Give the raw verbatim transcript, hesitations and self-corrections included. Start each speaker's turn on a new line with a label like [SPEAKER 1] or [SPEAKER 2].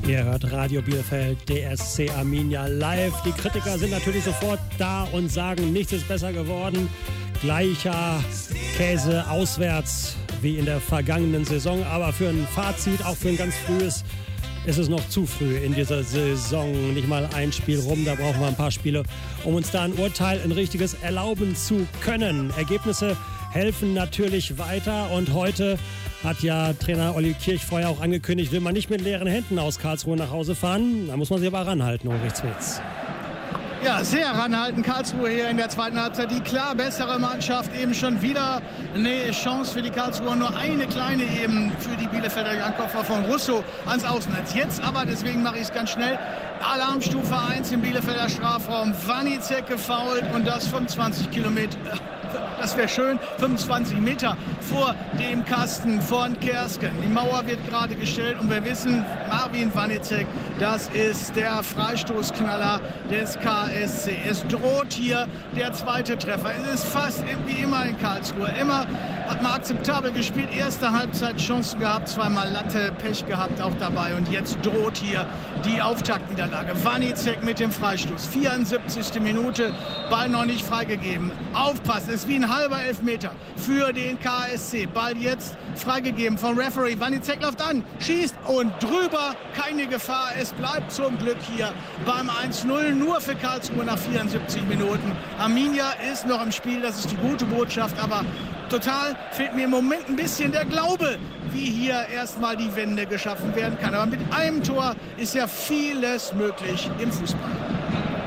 [SPEAKER 1] Ihr hört Radio Bielefeld, D S C Arminia live. Die Kritiker sind natürlich sofort da und sagen, nichts ist besser geworden. Gleicher Käse auswärts wie in der vergangenen Saison. Aber für ein Fazit, auch für ein ganz frühes, ist es noch zu früh in dieser Saison. Nicht mal ein Spiel rum, da brauchen wir ein paar Spiele, um uns da ein Urteil, ein richtiges erlauben zu können. Ergebnisse helfen natürlich weiter und heute hat ja Trainer Olli Kirchfeuer auch angekündigt, will man nicht mit leeren Händen aus Karlsruhe nach Hause fahren. Da muss man sich aber ranhalten, Ulrich Zwetz.
[SPEAKER 2] Ja, sehr ranhalten. Karlsruhe hier in der zweiten Halbzeit. Die klar bessere Mannschaft. Eben schon wieder eine Chance für die Karlsruher. Nur eine kleine eben für die Bielefelder Jankopfer von Russo ans Außennetz. Jetzt aber, deswegen mache ich es ganz schnell, Alarmstufe eins im Bielefelder Strafraum. Wanizek gefoult und das fünfundzwanzig Kilometer. Das wäre schön, fünfundzwanzig Meter vor dem Kasten von Kersken. Die Mauer wird gerade gestellt und wir wissen, Marvin Wanizek, das ist der Freistoßknaller des K S C. Es droht hier der zweite Treffer. Es ist fast wie immer in Karlsruhe. Immer hat man akzeptabel gespielt. Erste Halbzeit Chancen gehabt, zweimal Latte, Pech gehabt auch dabei. Und jetzt droht hier die Auftaktniederlage. Wanizek mit dem Freistoß. vierundsiebzigste Minute, Ball noch nicht freigegeben. Aufpassen, es ist wie ein halber Elfmeter für den K S C. Ball jetzt freigegeben vom Referee. Wanizek läuft an, schießt und drüber. Keine Gefahr. Es bleibt zum Glück hier beim eins null. Nur für Karlsruhe nach vierundsiebzig Minuten. Arminia ist noch im Spiel. Das ist die gute Botschaft. Aber total fehlt mir im Moment ein bisschen der Glaube, wie hier erstmal die Wende geschaffen werden kann. Aber mit einem Tor ist ja vieles möglich im Fußball.